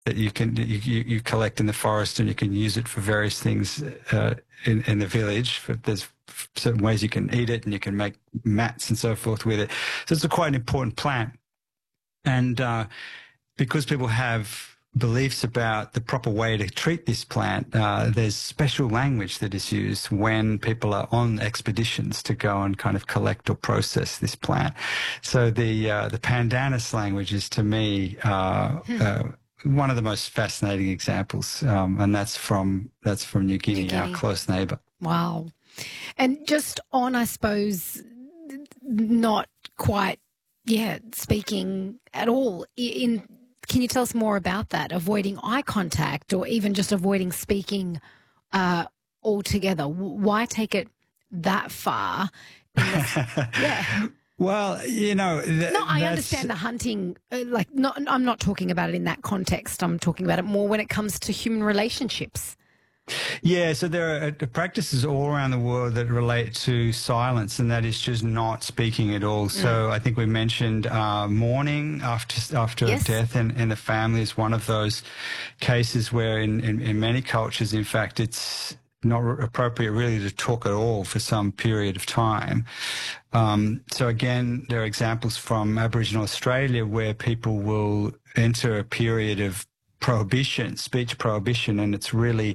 that you collect in the forest, and you can use it for various things in the village. There's certain ways you can eat it, and you can make mats and so forth with it. So it's quite an important plant. And because people have beliefs about the proper way to treat this plant, there's special language that is used when people are on expeditions to go and kind of collect or process this plant. So the Pandanus language is, to me, one of the most fascinating examples, and that's from New Guinea, our close neighbour. Wow. And just on, I suppose, not quite, speaking at all can you tell us more about that? Avoiding eye contact, or even just avoiding speaking altogether. Why take it that far? Yeah. Well, I understand the hunting. I'm not talking about it in that context. I'm talking about it more when it comes to human relationships. Yeah, so there are practices all around the world that relate to silence, and that is just not speaking at all. So I think we mentioned mourning after Yes. death in the family is one of those cases where in many cultures, in fact, it's not appropriate really to talk at all for some period of time. So again, there are examples from Aboriginal Australia where people will enter a period of prohibition, speech prohibition, and it's really,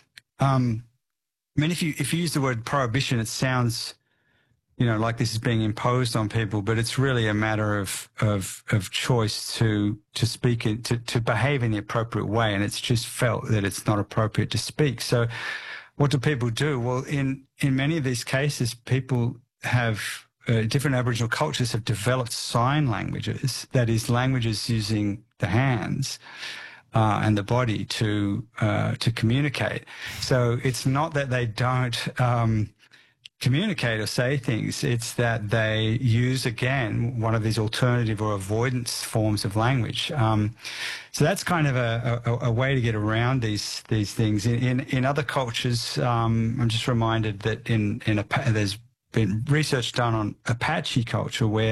if you use the word prohibition, it sounds, like this is being imposed on people, but it's really a matter of choice to speak it, to behave in the appropriate way, and it's just felt that it's not appropriate to speak. So what do people do? Well, in many of these cases, people have different Aboriginal cultures have developed sign languages, that is, languages using the hands and the body to communicate. So it's not that they don't communicate or say things, it's that they use, again, one of these alternative or avoidance forms of language. So that's kind of a way to get around these things. In other cultures, I'm just reminded that there's been research done on Apache culture where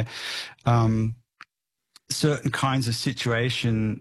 certain kinds of situation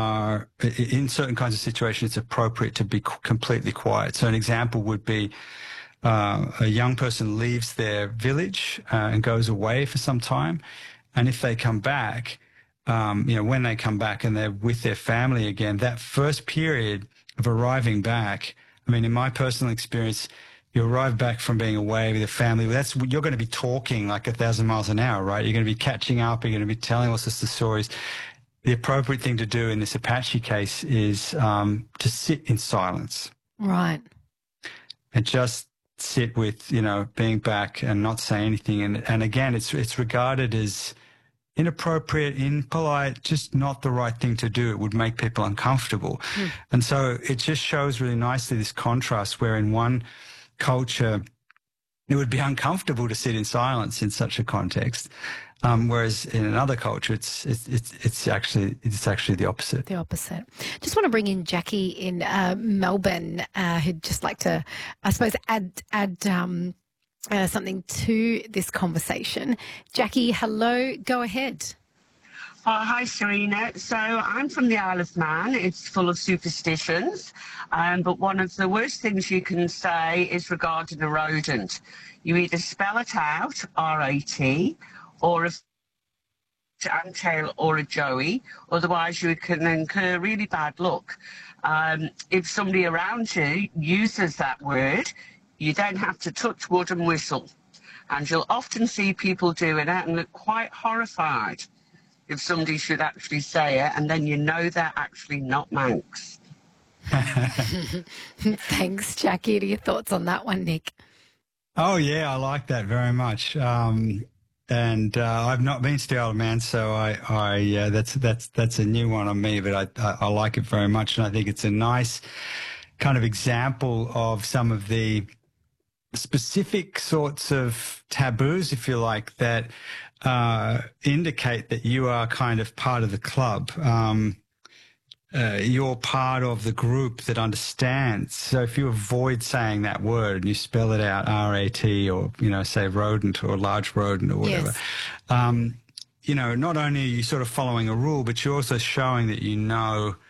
it's appropriate to be completely quiet. So an example would be a young person leaves their village and goes away for some time, and if they come back, when they come back and they're with their family again, that first period of arriving back, in my personal experience, you arrive back from being away with your family, you're going to be talking like 1,000 miles an hour, right? You're going to be catching up, you're going to be telling all sorts of stories. The appropriate thing to do in this Apache case is to sit in silence. Right. And just sit with, being back and not say anything. And again, it's regarded as inappropriate, impolite, just not the right thing to do. It would make people uncomfortable. And so it just shows really nicely this contrast where in one culture it would be uncomfortable to sit in silence in such a context. Whereas in another culture, it's actually the opposite. The opposite. Just want to bring in Jackie in Melbourne, who'd just like to, I suppose, add something to this conversation. Jackie, hello. Go ahead. Hi, Serena. So I'm from the Isle of Man. It's full of superstitions, but one of the worst things you can say is regarding a rodent. You either spell it out, R-A-T, or a antail or a joey, otherwise you can incur really bad luck. If somebody around you uses that word, you then have to touch wood and whistle. And you'll often see people doing it and look quite horrified if somebody should actually say it, and then you know they're actually not Manx. Thanks, Jackie. What are your thoughts on that one, Nick? Oh, yeah, I like that very much. And I've not been to the Isle of Man, so that's a new one on me, but I like it very much, and I think it's a nice kind of example of some of the specific sorts of taboos, if you like, that indicate that you are kind of part of the club. You're part of the group that understands. So if you avoid saying that word and you spell it out, R-A-T, or, say rodent or large rodent or whatever, yes. not only are you sort of following a rule, but you're also showing that you know